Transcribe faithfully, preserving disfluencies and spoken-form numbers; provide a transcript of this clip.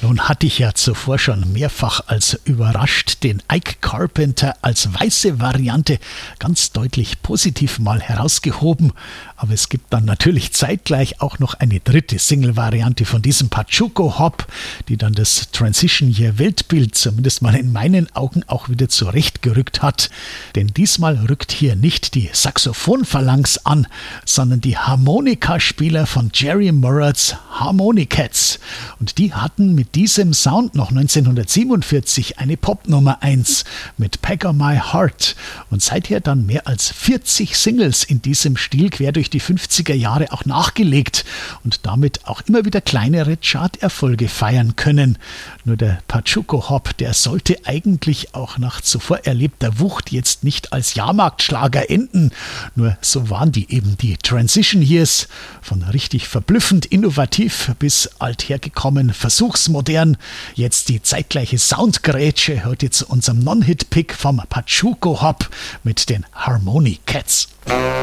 Nun hatte ich ja zuvor schon mehrfach als überrascht den Ike Carpenter als weiße Variante ganz deutlich positiv mal herausgehoben. Aber es gibt dann natürlich zeitgleich auch noch eine dritte Single-Variante von diesem Pachuco Hop, die dann das Transition Year Weltbild zumindest mal in meinen Augen auch wieder zurechtgerückt hat. Denn diesmal rückt hier nicht die Saxophon-Phalanx an, sondern die Harmonikaspieler von Jerry Murats Harmonicats. Und die hatten mit diesem Sound noch neunzehnhundertsiebenundvierzig eine Popnummer eins mit Peg on My Heart und seither dann mehr als vierzig Singles in diesem Stil quer durch die fünfziger Jahre auch nachgelegt und damit auch immer wieder kleinere Charterfolge feiern können. Nur der Pachuco Hop, der sollte eigentlich auch nach zuvor erlebter Wucht jetzt nicht als Jahrmarktschlager enden. Nur so waren die eben die Transition Years, von richtig verblüffend innovativ bis althergekommen versuchsmodern. Jetzt die zeitgleiche Soundgrätsche heute zu unserem Non-Hit-Pick vom Pachuco Hop mit den Harmonicats.